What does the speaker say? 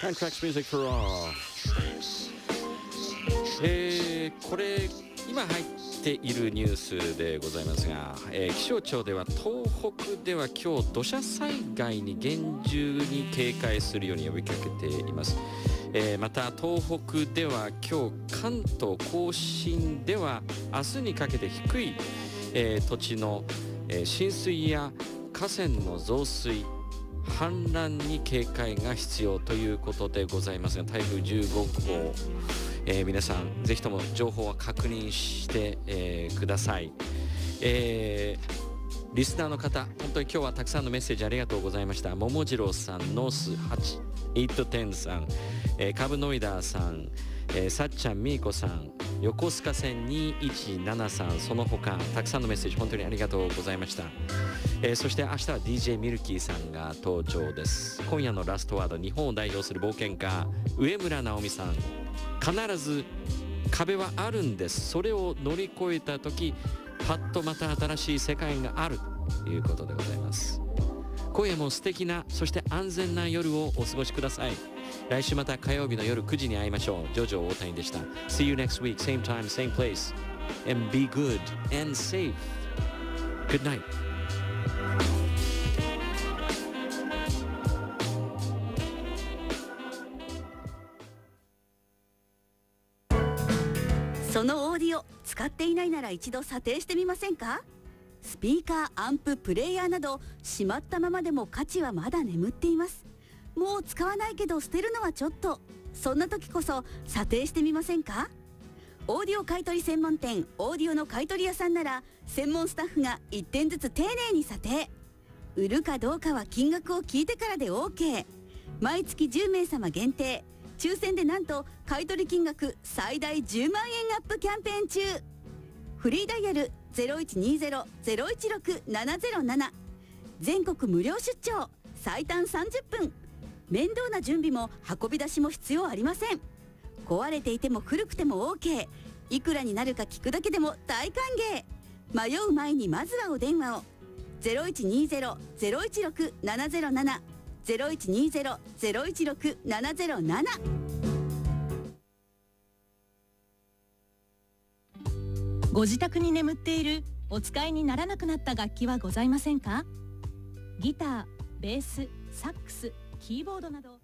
Tracks Music for All、これ今入っているニュースでございますが、気象庁では東北では今日土砂災害に厳重に警戒するように呼びかけています。また東北では今日関東甲信では明日にかけて低い、土地の、浸水や河川の増水氾濫に警戒が必要ということでございますが、台風15号、皆さんぜひとも情報は確認して、ください。リスナーの方、本当に今日はたくさんのメッセージありがとうございました。桃次郎さん、ノース810さん、カブノイダーさん、さっちゃんみーこさん、横須賀線2173、その他たくさんのメッセージ本当にありがとうございました。そして明日は DJ ミルキーさんが登場です。今夜のラストワード、日本を代表する冒険家上村直美さん、必ず壁はあるんです、それを乗り越えた時パッとまた新しい世界があるということでございます。今夜も素敵な、そして安全な夜をお過ごしください。来週また火曜日の夜9時に会いましょう。ジョジョ大谷でした。 See you next week, same time, same place, and be good and safe. Good night. そのオーディオ使っていないなら一度査定してみませんか？スピーカー、アンプ、プレイヤーなどしまったままでも価値はまだ眠っています。もう使わないけど捨てるのはちょっと、そんな時こそ査定してみませんか？オーディオ買取専門店オーディオの買取屋さんなら専門スタッフが1点ずつ丁寧に査定。売るかどうかは金額を聞いてからで OK。 毎月10名様限定、抽選でなんと買取金額最大10万円アップキャンペーン中。フリーダイヤル 0120-016-707、 全国無料出張、最短30分。面倒な準備も運び出しも必要ありません。壊れていても古くても OK。 いくらになるか聞くだけでも大歓迎。迷う前にまずはお電話を。 0120-016-707 0120-016-707。 ご自宅に眠っているお使いにならなくなった楽器はございませんか？ギター、ベース、サックス、キーボードなど